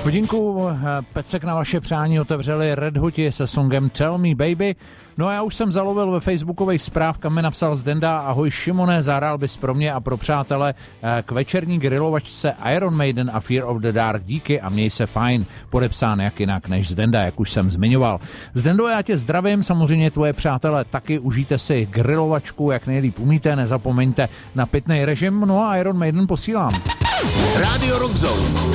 Hodinku pecek na vaše přání otevřeli Red Hoti se songem Tell Me Baby. No a já už jsem zalovil ve facebookových zpráv, kam mi napsal Zdenda: ahoj Šimone, zahrál bys pro mě a pro přátele k večerní grilovačce Iron Maiden a Fear of the Dark. Díky a měj se fajn. Podepsán jak jinak než Zdenda, jak už jsem zmiňoval. Zdendo, já tě zdravím, samozřejmě tvoje přátelé taky, užijte si grilovačku, jak nejlíp umíte, nezapomeňte na pitnej režim, no a Iron Maiden posílám. Radio Rock Zone.